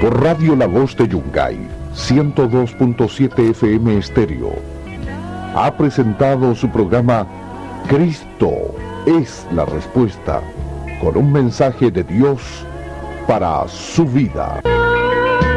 por Radio La Voz de Yungay, 102.7 FM Estéreo, ha presentado su programa Cristo es la Respuesta, con un mensaje de Dios para su vida.